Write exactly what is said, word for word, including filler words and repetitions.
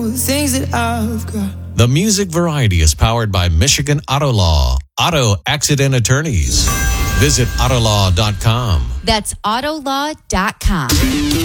the things that I've got. The Music Variety is powered by Michigan Auto Law, Auto Accident Attorneys. Visit autolaw dot com. That's autolaw dot com.